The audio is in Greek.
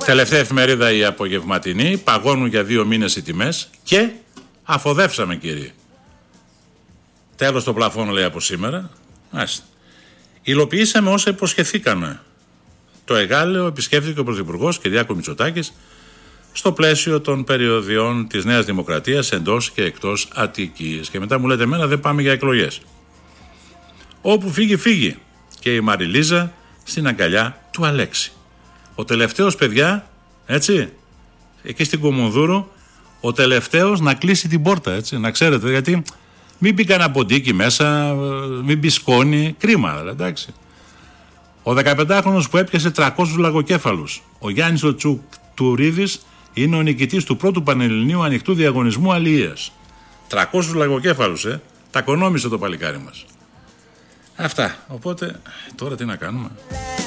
Τελευταία εφημερίδα η απογευματινή. Παγώνουν για 2 μήνες οι τιμές και αφοδεύσαμε, κύριε. Τέλος το πλαφόνο, λέει, από σήμερα. Υλοποιήσαμε όσα υποσχεθήκαμε. Το Εγάλεο επισκέφθηκε ο Πρωθυπουργός Κυριάκο Μητσοτάκης στο πλαίσιο των περιοδιών της Νέας Δημοκρατίας εντός και εκτός Αττικής. Και μετά μου λέτε εμένα δεν πάμε για εκλογές. Όπου φύγει, φύγει. Και η Μαριλίζα στην αγκαλιά του Αλέξη. Ο τελευταίος, παιδιά, έτσι, εκεί στην Κομουνδούρου, ο τελευταίος να κλείσει την πόρτα, έτσι, να ξέρετε, γιατί μην μπει κανένα ποντίκι μέσα, μην μπει σκόνη, κρίμα, εντάξει. Ο 15χρονος που έπιασε 300 λαγοκέφαλους, ο Γιάννης ο Τσουκτουρίδης, είναι ο νικητής του πρώτου Πανελληνίου Ανοιχτού Διαγωνισμού Αλιείας. 300 λαγοκέφαλους, τα κονόμησε το παλικάρι μας. Αυτά, οπότε τώρα τι να κάνουμε.